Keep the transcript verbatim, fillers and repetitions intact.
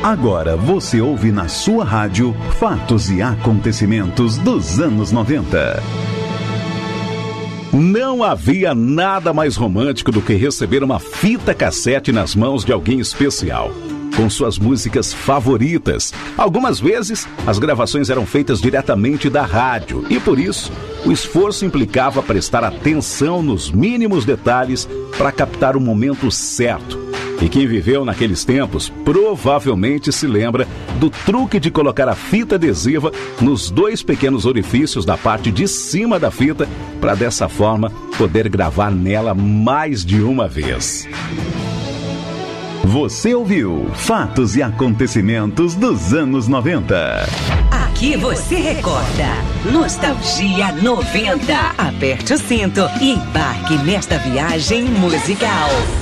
Agora você ouve na sua rádio fatos e acontecimentos dos anos noventa. Não havia nada mais romântico do que receber uma fita cassete nas mãos de alguém especial, com suas músicas favoritas. Algumas vezes, as gravações eram feitas diretamente da rádio e, por isso, o esforço implicava prestar atenção nos mínimos detalhes para captar o momento certo. E quem viveu naqueles tempos provavelmente se lembra do truque de colocar a fita adesiva nos dois pequenos orifícios da parte de cima da fita, para dessa forma poder gravar nela mais de uma vez. Você ouviu Fatos e Acontecimentos dos anos noventa. Aqui você recorda. Nostalgia noventa. Aperte o cinto e embarque nesta viagem musical.